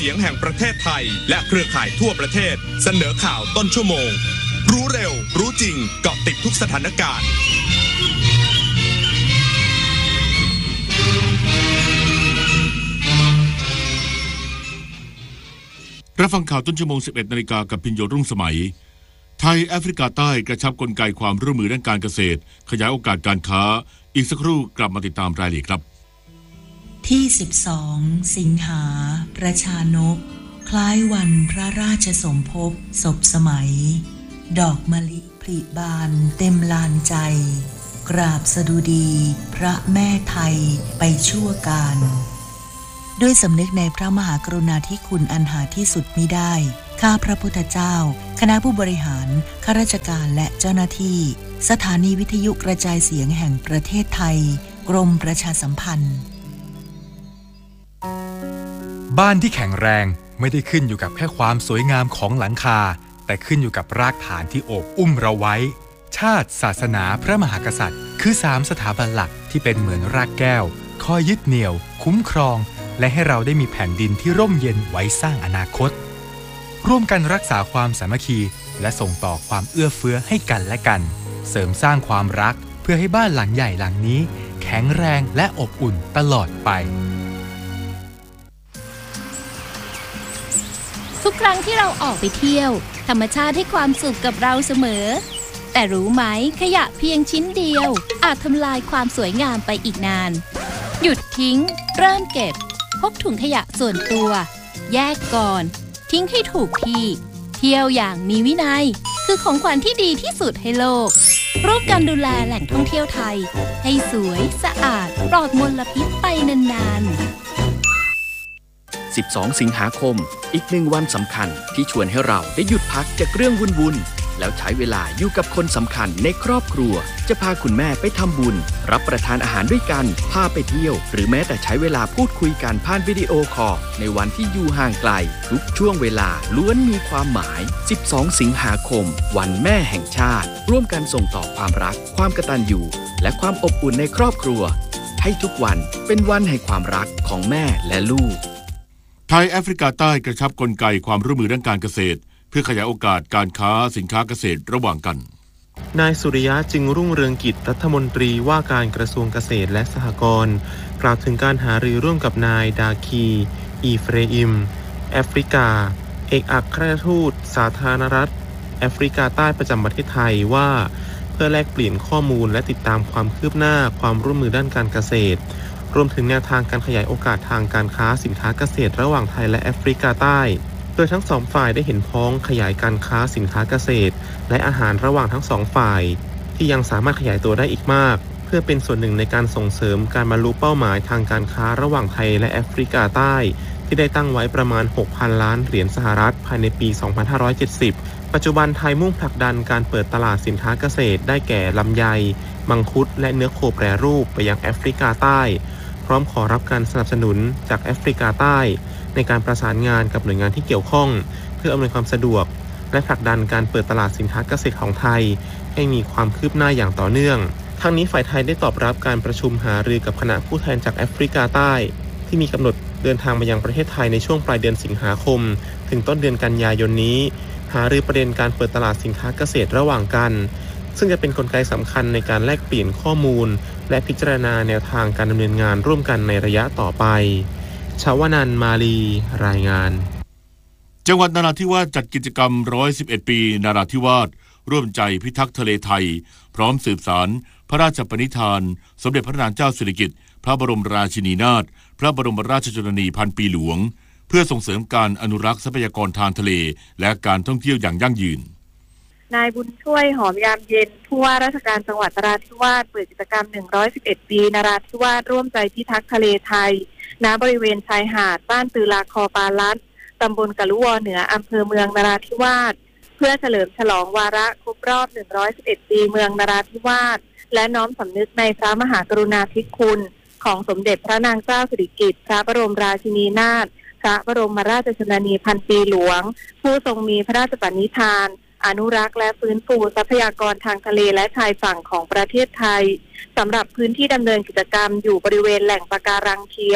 เสียงแห่งประเทศไทยและเครือข่ายทั่วประเทศเสนอข่าวต้นชั่วโมงรู้เร็วรู้จริงเกาะติดทุกสถานการณ์รับฟังข่าวต้นชั่วโมง 11 นาฬิกากับพิญโยรุ่งสมัยไทยแอฟริกาใต้กระชับกลไกความร่วมมือด้านการเกษตรขยายโอกาสการค้าอีกสักครู่กลับมาติดตามรายละเอียดครับที่12สิงหาประชานกคล้ายวันพระราชสมภพศพสมัยดอกมะลิผลิบานเต็มลานใจกราบสดุดีพระแม่ไทยไปชั่วการด้วยสำนึกในพระมหากรุณาธิคุณอันหาที่สุดมิได้ข้าพระพุทธเจ้าคณะผู้บริหารข้าราชการและเจ้าหน้าที่สถานีวิทยุกระจายเสียงแห่งประเทศไทยกรมประชาสัมพันธ์บ้านที่แข็งแรงไม่ได้ขึ้นอยู่กับแค่ความสวยงามของหลังคาแต่ขึ้นอยู่กับรากฐานที่โอบอุ้มเราไว้ชาติศาสนาพระมหากษัตริย์คือ3สถาบันหลักที่เป็นเหมือนรากแก้วคอยยึดเหนี่ยวคุ้มครองและให้เราได้มีแผ่นดินที่ร่มเย็นไว้สร้างอนาคตร่วมกันรักษาความสามัคคีและส่งต่อความเอื้อเฟื้อให้กันและกันเสริมสร้างความรักเพื่อให้บ้านหลังใหญ่หลังนี้แข็งแรงและอบอุ่นตลอดไปทุกครั้งที่เราออกไปเที่ยวธรรมชาติให้ความสุขกับเราเสมอแต่รู้ไหมขยะเพียงชิ้นเดียวอาจทำลายความสวยงามไปอีกนานหยุดทิ้งเริ่มเก็บพกถุงขยะส่วนตัวแยกก่อนทิ้งให้ถูกที่เที่ยวอย่างมีวินัยคือของขวัญที่ดีที่สุดให้โลกร่วมกันดูแลแหล่งท่องเที่ยวไทยให้สวยสะอาดปลอดมลพิษไปนานๆ 12 สิงหาคมอีก1วันสำคัญที่ชวนให้เราได้หยุดพักจากเรื่องวุ่นๆแล้วใช้เวลาอยู่กับคนสำคัญในครอบครัวจะพาคุณแม่ไปทำบุญรับประทานอาหารด้วยกันพาไปเที่ยวหรือแม้แต่ใช้เวลาพูดคุยกันผ่านวิดีโอคอลในวันที่อยู่ห่างไกลทุกช่วงเวลาล้วนมีความหมาย12 สิงหาคมวันแม่แห่งชาติร่วมกันส่งต่อความรักความกตัญญูและความอบอุ่นในครอบครัวให้ทุกวันเป็นวันแห่งความรักของแม่และลูกไทยแอฟริกาใต้กระชับกลไกความร่วมมือด้านการเกษตรเพื่อขยายโอกาสการค้าสินค้าเกษตรระหว่างกันนายสุริยะจึงรุ่งเรืองกิจรัฐมนตรีว่าการกระทรวงเกษตรและสหกรณ์กล่าวถึงการหารือร่วมกับนายดาคีอีเฟรอิมแอฟริกาเอกอัครราชทูตสาธารณรัฐแอฟริกาใต้ประจำประเทศไทยว่าเพื่อแลกเปลี่ยนข้อมูลและติดตามความคืบหน้าความร่วมมือด้านการเกษตรรวมถึงแนวทางการขยายโอกาสทางการค้าสินค้าเกษตรระหว่างไทยและแอฟริกาใต้โดยทั้งสองฝ่ายได้เห็นพ้องขยายการค้าสินค้าเกษตรและอาหารระหว่างทั้งสองฝ่ายที่ยังสามารถขยายตัวได้อีกมากเพื่อเป็นส่วนหนึ่งในการส่งเสริมการบรรลุเป้าหมายทางการค้าระหว่างไทยและแอฟริกาใต้ที่ได้ตั้งไว้ประมาณ 6,000 ล้านเหรียญสหรัฐภายในปี 2570 ปัจจุบันไทยมุ่งผลักดันการเปิดตลาดสินค้าเกษตรได้แก่ลำไยมังคุดและเนื้อโคแปรรูปไปยังแอฟริกาใต้พร้อมขอรับการสนับสนุนจากแอฟริกาใต้ในการประสานงานกับหน่วยงานที่เกี่ยวข้องเพื่ออำนวยความสะดวกและผลักดันการเปิดตลาดสินค้าเกษตรของไทยให้มีความคืบหน้าอย่างต่อเนื่องทั้งนี้ฝ่ายไทยได้ตอบรับการประชุมหารือกับคณะผู้แทนจากแอฟริกาใต้ที่มีกำหนดเดินทางมายังประเทศไทยในช่วงปลายเดือนสิงหาคมถึงต้นเดือนกันยายนนี้หารือประเด็นการเปิดตลาดสินค้าเกษตรระหว่างกันซึ่งจะเป็นกลไกสำคัญในการแลกเปลี่ยนข้อมูลและพิจารณาแนวทางการดำเนินงานร่วมกันในระยะต่อไปชวนันท์มาลีรายงานจังหวัดนราธิวาสจัดกิจกรรม111ปีนราธิวาสร่วมใจพิทักษ์ทะเลไทยพร้อมสืบสานพระราชปณิธานสมเด็จพระนางเจ้าสิริกิติ์พระบรมราชินีนาถพระบรมราชชนนีพันปีหลวงเพื่อส่งเสริมการอนุรักษ์ทรัพยากรทางทะเลและการท่องเที่ยวอย่างยั่งยืนนายบุญช่วยหอมยามเย็นผู้ว่าราชการจังหวัดนราธิวาสเปิดกิจกรรม111ปีนราธิวาสร่วมใจพิทักษ์ทะเลไทยณบริเวณชายหาดบ้านตือลาคอปาลัดตำบลกะลุวอเหนืออำเภอเมืองนราธิวาสเพื่อเฉลิมฉลองวาระครบรอบ111ปีเมืองนราธิวาสและน้อมสำนึกในพระมหากรุณาธิคุณของสมเด็จพระนางเจ้าสิริกิติ์พระบรมราชินีนาถพระบรมราชชนนีพันปีหลวงผู้ทรงมีพระราชปณิธานอนุรักษ์และฟื้นฟูทรัพยากรทางทะเลและชายฝั่งของประเทศไทยสำหรับพื้นที่ดำเนินกิจกรรมอยู่บริเวณแหล่งปะการังเทียม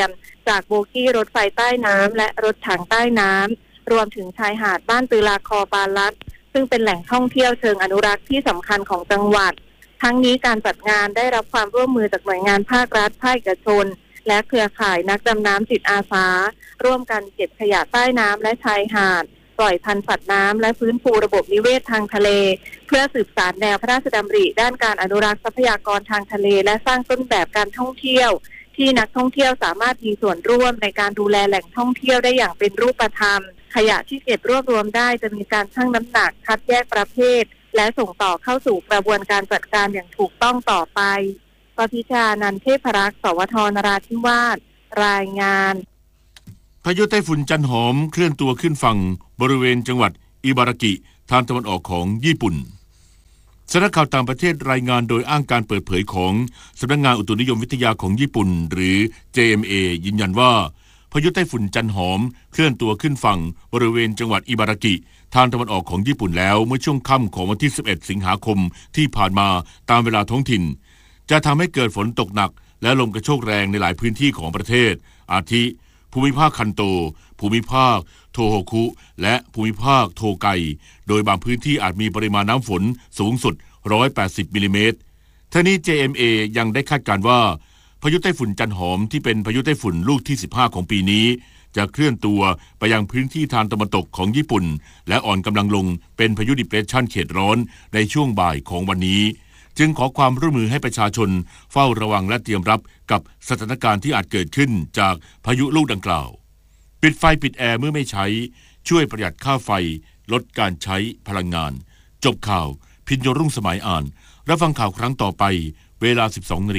จากโบกี้รถไฟใต้น้ำและรถถังใต้น้ำรวมถึงชายหาดบ้านตือลาคอปาลัดซึ่งเป็นแหล่งท่องเที่ยวเชิงอนุรักษ์ที่สำคัญของจังหวัดทั้งนี้การจัดงานได้รับความร่วมมือจากหน่วยงานภาครัฐภาคเอกชนและเครือข่ายนักดำน้ำจิตอาสาร่วมกันเก็บขยะใต้น้ำและชายหาดปล่อยพันธุ์สัตว์น้ำและฟื้นฟูระบบนิเวศทางทะเลเพื่อสืบสานแนวพระราชดำริด้านการอนุรักษ์ทรัพยากรทางทะเลและสร้างต้นแบบการท่องเที่ยวที่นักท่องเที่ยวสามารถมีส่วนร่วมในการดูแลแหล่งท่องเที่ยวได้อย่างเป็นรูปธรรมขยะที่เก็บรวบรวมได้จะมีการชั่งน้ำหนักคัดแยกประเภทและส่งต่อเข้าสู่กระบวนการจัดการอย่างถูกต้องต่อไปปพิชานันท์เทพรักษ์สวทนราธิวาสรายงานพายุไต้ฝุ่นจันหอมเคลื่อนตัวขึ้นฝั่งบริเวณจังหวัดอิบารากิทางตะวันออกของญี่ปุ่นสำนักข่าวต่างประเทศรายงานโดยอ้างการเปิดเผยของสำนักงานอุตุนิยมวิทยาของญี่ปุ่นหรือ JMA ยืนยันว่าพายุไต้ฝุ่นจันหอมเคลื่อนตัวขึ้นฝั่งบริเวณจังหวัดอิบารากิทางตะวันออกของญี่ปุ่นแล้วเมื่อช่วงค่ำของวันที่11สิงหาคมที่ผ่านมาตามเวลาท้องถิ่นจะทำให้เกิดฝนตกหนักและลมกระโชกแรงในหลายพื้นที่ของประเทศอาทิภูมิภาคคันโตภูมิภาคโทโฮคุและภูมิภาคโทไกโดยบางพื้นที่อาจมีปริมาณน้ำฝนสูงสุด180มิลลิเมตรทั้งนี้ JMA ยังได้คาดการณ์ว่าพายุไต้ฝุ่นจันหอมที่เป็นพายุไต้ฝุ่นลูกที่15ของปีนี้จะเคลื่อนตัวไปยังพื้นที่ทางตะวันตกของญี่ปุ่นและอ่อนกำลังลงเป็นพายุดิเพรสชันเขตร้อนในช่วงบ่ายของวันนี้จึงขอความร่วมมือให้ประชาชนเฝ้าระวังและเตรียมรับกับสถานการณ์ที่อาจเกิดขึ้นจากพายุลูกดังกล่าวปิดไฟปิดแอร์เมื่อไม่ใช้ช่วยประหยัดค่าไฟลดการใช้พลังงานจบข่าวพิญโยรุ่งสมัยอ่านรับฟังข่าวครั้งต่อไปเวลา 12:00 น.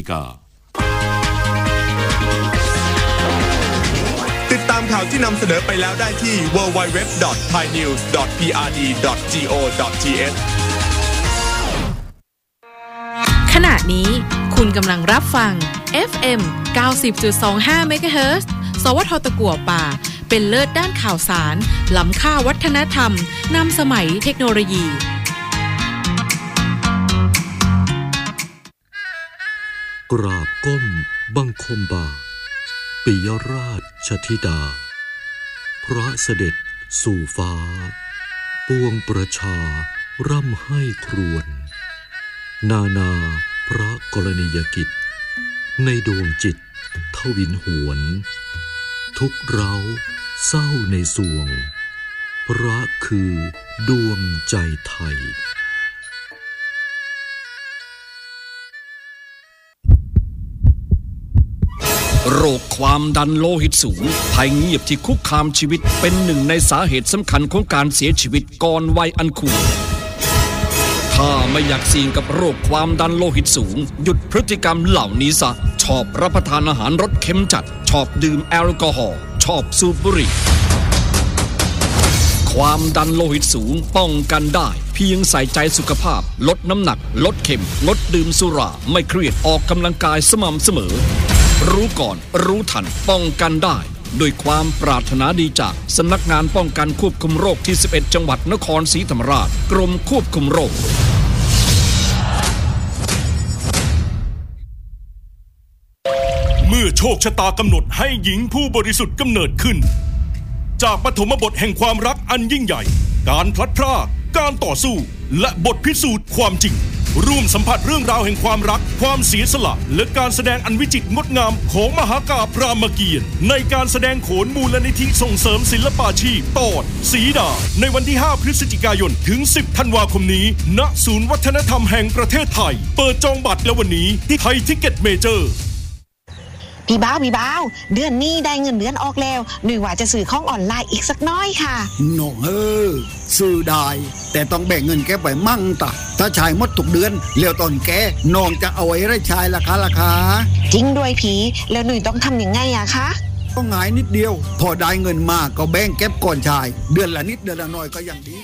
ติดตามข่าวที่นำเสนอไปแล้วได้ที่ www.thainews.prd.go.th ขณะนี้คุณกำลังรับฟัง FM 90.25 MHz สวทตะกั่วป่าเป็นเลิศด้านข่าวสารล้ำค่าวัฒนธรรมนำสมัยเทคโนโลยีกราบก้มบังคมบาทปิยราชธิดาพระเสด็จสู่ฟ้าปวงประชาร่ำให้ครวญนานาพระกรณียกิจในดวงจิตทวินหวนทุกเร้าเศร้าในสวงพระคือดวงใจไทยโรคความดันโลหิตสูงภัยเงียบที่คุกคามชีวิตเป็นหนึ่งในสาเหตุสำคัญของการเสียชีวิตก่อนวัยอันควรถ้าไม่อยากเสี่ยงกับโรคความดันโลหิตสูงหยุดพฤติกรรมเหล่านี้ซะชอบรับประทานอาหารรสเค็มจัดชอบดื่มแอลกอฮอล์ชอบสูบบุหรี่ความดันโลหิตสูงป้องกันได้เพียงใส่ใจสุขภาพลดน้ำหนักลดเค็มงดดื่มสุราไม่เครียดออกกำลังกายสม่ำเสมอรู้ก่อนรู้ทันป้องกันได้ด้วยความปรารถนาดีจากสำนักงานป้องกันควบคุมโรคที่11จังหวัดนครศรีธรรมราชกรมควบคุมโรคเมื่อโชคชะตากำหนดให้หญิงผู้บริสุทธิ์กำเนิดขึ้นจากปฐมบทแห่งความรักอันยิ่งใหญ่การพลัดพรากการต่อสู้และบทพิสูจน์ความจริงร่วมสัมผัสเรื่องราวแห่งความรักความเสียสละและการแสดงอันวิจิตรงดงามของมหากาพย์รามเกียรติ์ในการแสดงโขนมูลนิธิส่งเสริมศิลปาชีพตอนสีดาในวันที่5พฤศจิกายนถึง10ธันวาคมนี้ณศูนย์วัฒนธรรมแห่งประเทศไทยเปิดจองบัตรแล้ววันนี้ที่ไทยทิกเก็ตเมเจอร์พี่บ้าวเดือนนี้ได้เงินเดือนออกแล้วหนุ่ยว่าจะซื้อของออนไลน์อีกสักน้อยค่ะน้องซื้อได้แต่ต้องแบ่งเงินแกไปมั่งตะถ้าชายหมดทุกเดือนแล้วตอนแกน้องจะเอาไว้ให้ชายราคาจริงด้วยพี่แล้วหนุ่ยต้องทำยังไงอะคะก็ง่ายนิดเดียวพอได้เงินมาก็แบ่งเก็บก่อนชายเดือนละนิดเดือนละน้อยก็ยังดี